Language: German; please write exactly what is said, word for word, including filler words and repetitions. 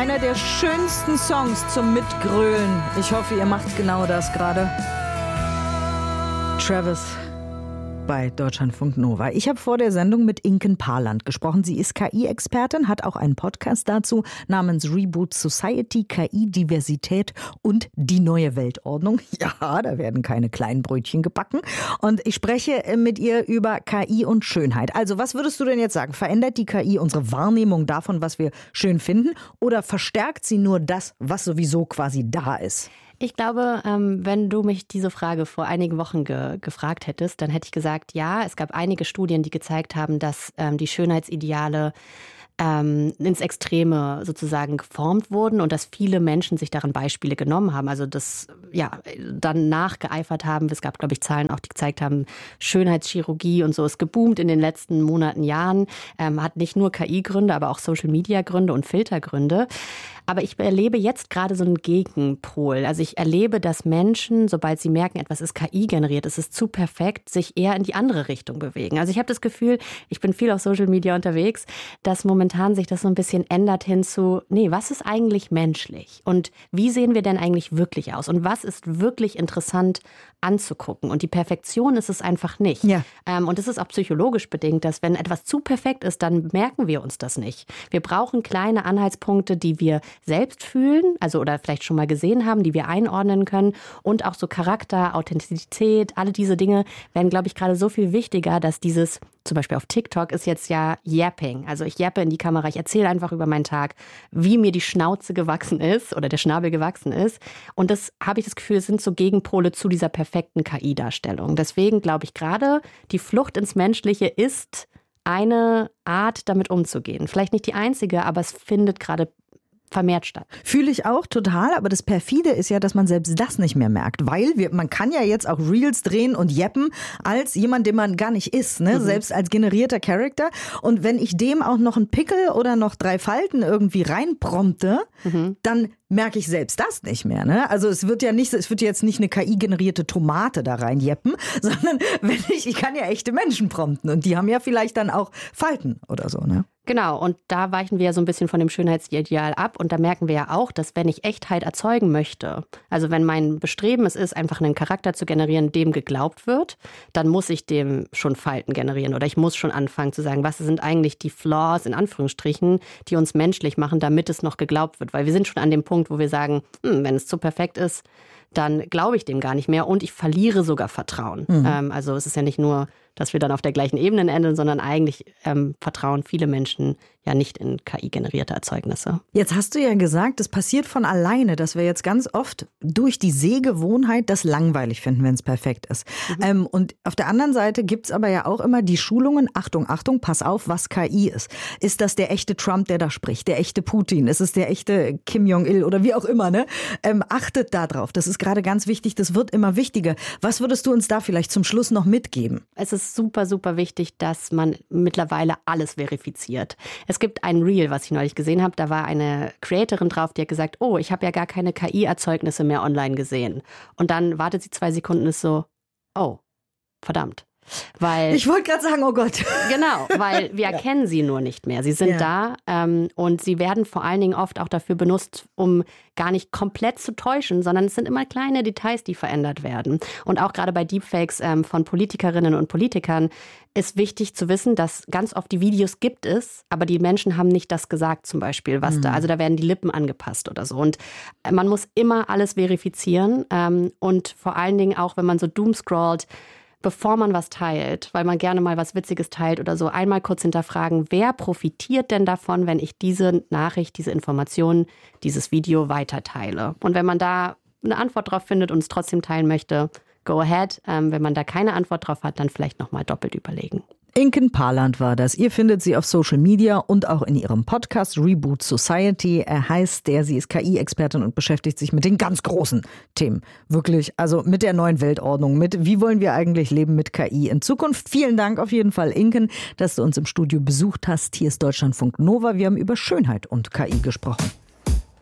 Einer der schönsten Songs zum Mitgrölen. Ich hoffe, ihr macht genau das gerade. Travis bei Deutschlandfunk Nova. Ich habe vor der Sendung mit Inken Parland gesprochen. Sie ist K I-Expertin, hat auch einen Podcast dazu namens Reboot Society, K I, Diversität und die neue Weltordnung. Ja, da werden keine kleinen Brötchen gebacken. Und ich spreche mit ihr über K I und Schönheit. Also, was würdest du denn jetzt sagen? Verändert die K I unsere Wahrnehmung davon, was wir schön finden? Oder verstärkt sie nur das, was sowieso quasi da ist? Ich glaube, wenn du mich diese Frage vor einigen Wochen ge- gefragt hättest, dann hätte ich gesagt, ja, es gab einige Studien, die gezeigt haben, dass ähm, die Schönheitsideale ähm, ins Extreme sozusagen geformt wurden und dass viele Menschen sich daran Beispiele genommen haben, also das ja dann nachgeeifert haben. Es gab, glaube ich, Zahlen auch, die gezeigt haben, Schönheitschirurgie und so ist geboomt in den letzten Monaten, Jahren, ähm, hat nicht nur K I-Gründe, aber auch Social-Media-Gründe und Filtergründe. Aber ich erlebe jetzt gerade so einen Gegenpol. Also ich erlebe, dass Menschen, sobald sie merken, etwas ist K I generiert, es ist zu perfekt, sich eher in die andere Richtung bewegen. Also ich habe das Gefühl, ich bin viel auf Social Media unterwegs, dass momentan sich das so ein bisschen ändert hin zu, nee, was ist eigentlich menschlich? Und wie sehen wir denn eigentlich wirklich aus? Und was ist wirklich interessant anzugucken? Und die Perfektion ist es einfach nicht. Ja. Ähm, und es ist auch psychologisch bedingt, dass wenn etwas zu perfekt ist, dann merken wir uns das nicht. Wir brauchen kleine Anhaltspunkte, die wir selbst fühlen, also oder vielleicht schon mal gesehen haben, die wir einordnen können, und auch so Charakter, Authentizität, alle diese Dinge werden, glaube ich, gerade so viel wichtiger, dass dieses, zum Beispiel auf TikTok ist jetzt ja Yapping, also ich yappe in die Kamera, ich erzähle einfach über meinen Tag, wie mir die Schnauze gewachsen ist oder der Schnabel gewachsen ist, und das habe ich das Gefühl, sind so Gegenpole zu dieser perfekten K I-Darstellung. Deswegen glaube ich gerade, die Flucht ins Menschliche ist eine Art, damit umzugehen. Vielleicht nicht die einzige, aber es findet gerade vermehrt statt. Fühle ich auch total, aber das Perfide ist ja, dass man selbst das nicht mehr merkt, weil wir, man kann ja jetzt auch Reels drehen und jeppen als jemand, den man gar nicht ist, ne? Mhm. Selbst als generierter Charakter. Und wenn ich dem auch noch einen Pickel oder noch drei Falten irgendwie reinprompte, mhm. dann merke ich selbst das nicht mehr, ne? Also es wird ja nicht, es wird jetzt nicht eine K I-generierte Tomate da rein jeppen, sondern wenn ich, ich kann ja echte Menschen prompten und die haben ja vielleicht dann auch Falten oder so, ne? Genau, und da weichen wir ja so ein bisschen von dem Schönheitsideal ab und da merken wir ja auch, dass wenn ich Echtheit erzeugen möchte, also wenn mein Bestreben es ist, einfach einen Charakter zu generieren, dem geglaubt wird, dann muss ich dem schon Falten generieren oder ich muss schon anfangen zu sagen, was sind eigentlich die Flaws, in Anführungsstrichen, die uns menschlich machen, damit es noch geglaubt wird, weil wir sind schon an dem Punkt, wo wir sagen, hm, wenn es zu perfekt ist, dann glaube ich dem gar nicht mehr und ich verliere sogar Vertrauen. Mhm. Ähm, also es ist ja nicht nur, dass wir dann auf der gleichen Ebene enden, sondern eigentlich ähm, vertrauen viele Menschen ja nicht in K I-generierte Erzeugnisse. Jetzt hast du ja gesagt, es passiert von alleine, dass wir jetzt ganz oft durch die Sehgewohnheit das langweilig finden, wenn es perfekt ist. Mhm. Ähm, und auf der anderen Seite gibt es aber ja auch immer die Schulungen, Achtung, Achtung, pass auf, was K I ist. Ist das der echte Trump, der da spricht, der echte Putin? Ist es der echte Kim Jong-il oder wie auch immer, ne? Ähm, achtet da drauf, das ist gerade ganz wichtig, das wird immer wichtiger. Was würdest du uns da vielleicht zum Schluss noch mitgeben? Es ist super, super wichtig, dass man mittlerweile alles verifiziert. Es gibt ein Reel, was ich neulich gesehen habe, da war eine Creatorin drauf, die hat gesagt, oh, ich habe ja gar keine K I-Erzeugnisse mehr online gesehen. Und dann wartet sie zwei Sekunden und ist so, oh, verdammt. Weil, ich wollte gerade sagen, oh Gott. Genau, weil wir erkennen ja. sie nur nicht mehr. Sie sind ja. da ähm, und sie werden vor allen Dingen oft auch dafür benutzt, um gar nicht komplett zu täuschen, sondern es sind immer kleine Details, die verändert werden. Und auch gerade bei Deepfakes ähm, von Politikerinnen und Politikern ist wichtig zu wissen, dass ganz oft die Videos gibt es, aber die Menschen haben nicht das gesagt zum Beispiel, was mhm. da, also da werden die Lippen angepasst oder so. Und man muss immer alles verifizieren ähm, und vor allen Dingen auch, wenn man so doomscrollt, bevor man was teilt, weil man gerne mal was Witziges teilt oder so, einmal kurz hinterfragen, wer profitiert denn davon, wenn ich diese Nachricht, diese Information, dieses Video weiter teile? Und wenn man da eine Antwort drauf findet und es trotzdem teilen möchte, go ahead. Ähm, wenn man da keine Antwort drauf hat, dann vielleicht nochmal doppelt überlegen. Inken Parland war das. Ihr findet sie auf Social Media und auch in ihrem Podcast Reboot Society. Er heißt der, sie ist K I-Expertin und beschäftigt sich mit den ganz großen Themen. Wirklich, also mit der neuen Weltordnung, mit wie wollen wir eigentlich leben mit K I in Zukunft. Vielen Dank auf jeden Fall, Inken, dass du uns im Studio besucht hast. Hier ist Deutschlandfunk Nova. Wir haben über Schönheit und K I gesprochen.